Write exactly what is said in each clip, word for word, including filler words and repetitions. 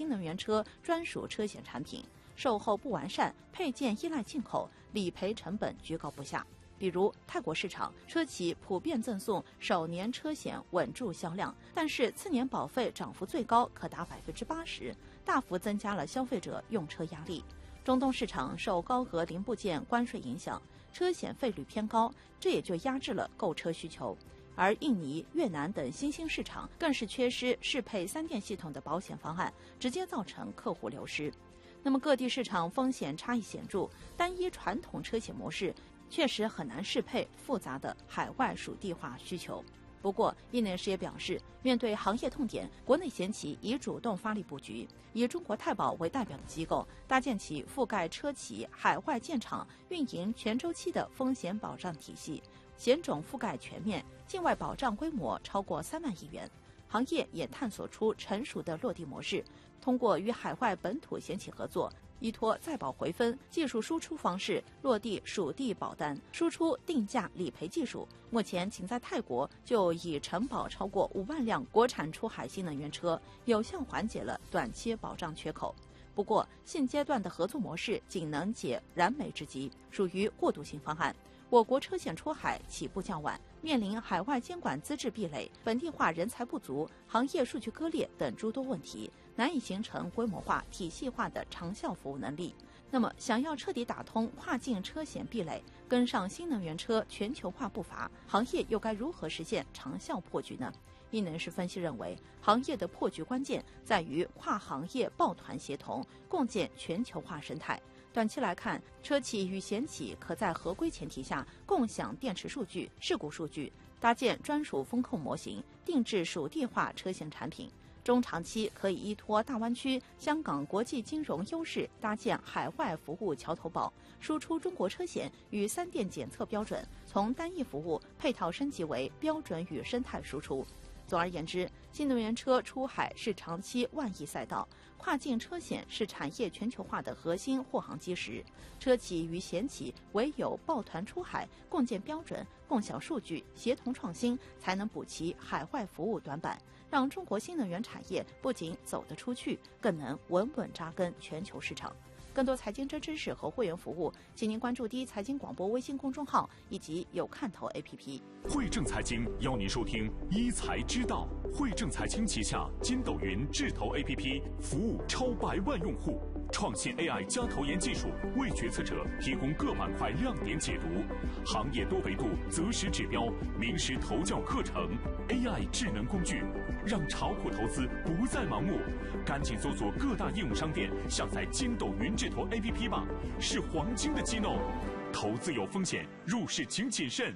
新能源车专属车险产品，售后不完善，配件依赖进口，理赔成本居高不下。比如泰国市场，车企普遍赠送首年车险稳住销量，但是次年保费涨幅最高可达百分之八十，大幅增加了消费者用车压力。中东市场受高额零部件关税影响，车险费率偏高，这也就压制了购车需求。而印尼、越南等新兴市场更是缺失适配三电系统的保险方案，直接造成客户流失。那么各地市场风险差异显著，单一传统车险模式确实很难适配复杂的海外属地化需求。不过，业内人士也表示，面对行业痛点，国内险企已主动发力布局，以中国太保为代表的机构搭建起覆盖车企、海外建厂、运营全周期的风险保障体系，险种覆盖全面，境外保障规模超过三万亿元。行业也探索出成熟的落地模式，通过与海外本土险企合作，依托再保回分、技术输出方式落地属地保单，输出定价理赔技术。目前，仅在泰国就已承保超过五万辆国产出海新能源车，有效缓解了短期保障缺口。不过，现阶段的合作模式仅能解燃眉之急，属于过渡性方案。我国车险出海起步较晚，面临海外监管资质壁垒、本地化人才不足、行业数据割裂等诸多问题，难以形成规模化、体系化的长效服务能力。那么，想要彻底打通跨境车险壁垒，跟上新能源车全球化步伐，行业又该如何实现长效破局呢？业内人士分析认为，行业的破局关键在于跨行业抱团协同，共建全球化生态。短期来看，车企与险企可在合规前提下共享电池数据、事故数据，搭建专属风控模型，定制属地化车险产品。中长期可以依托大湾区、香港国际金融优势，搭建海外服务桥头堡，输出中国车险与三电检测标准，从单一服务配套升级为标准与生态输出。总而言之，新能源车出海是长期万亿赛道，跨境车险是产业全球化的核心护航基石。车企与险企唯有抱团出海，共建标准、共享数据、协同创新，才能补齐海外服务短板，让中国新能源产业不仅走得出去，更能稳稳扎根全球市场。更多财经真知识和会员服务，请您关注第一财经广播微信公众号以及有看头 A P P。 汇正财经邀您收听一财之道。汇正财经旗下筋斗云智投 A P P 服务超百万用户，创新 A I 加投研技术为决策者提供各板块亮点解读，行业多维度择时指标，名师投教课程 ，A I 智能工具，让炒股投资不再盲目。赶紧搜索各大应用商店，下载筋斗云智投 A P P 吧，是黄金的机弄。投资有风险，入市请谨慎。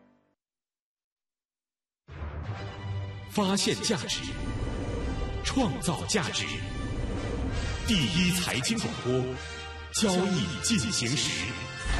发现价值，创造价值。第一财经广播，交易进行时。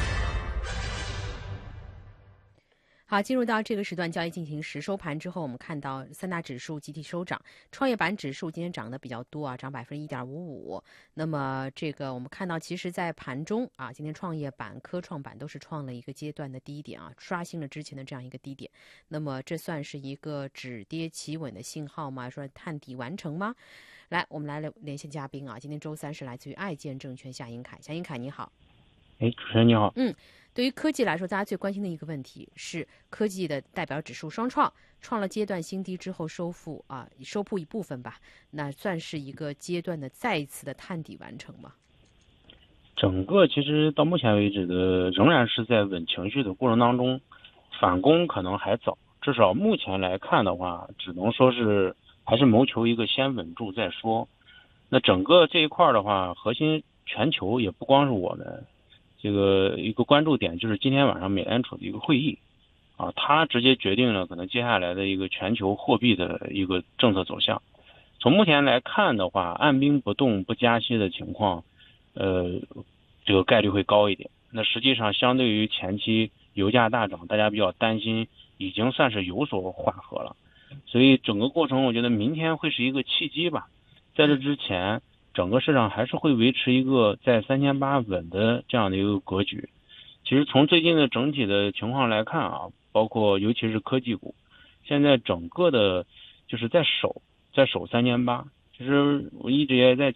好，进入到这个时段交易进行时，收盘之后，我们看到三大指数集体收涨，创业板指数今天涨得比较多啊，涨百分之一点五五。那么这个我们看到，其实，在盘中啊，今天创业板、科创板都是创了一个阶段的低点啊，刷新了之前的这样一个低点。那么这算是一个止跌企稳的信号吗？说探底完成吗？来，我们来连线嘉宾啊，今天周三是来自于爱建证券夏英凯，夏英凯你好。 哎，主持人你好。 嗯。对于科技来说，大家最关心的一个问题是科技的代表指数双创创了阶段新低之后收复啊，收复一部分吧，那算是一个阶段的再一次的探底完成吗？ 整个其实到目前为止的仍然是在稳情绪的过程当中，反攻可能还早，至少目前来看的话，只能说是还是谋求一个先稳住再说。那整个这一块的话，核心全球也不光是我们。这个一个关注点就是今天晚上美联储的一个会议，啊，它直接决定了可能接下来的一个全球货币的一个政策走向。从目前来看的话，按兵不动不加息的情况，呃，这个概率会高一点。那实际上相对于前期油价大涨，大家比较担心，已经算是有所缓和了。所以整个过程，我觉得明天会是一个契机吧。在这之前，整个市场还是会维持一个在三千八稳的这样的一个格局。其实从最近的整体的情况来看啊，包括尤其是科技股，现在整个的就是在守在守三千八。其实我一直也在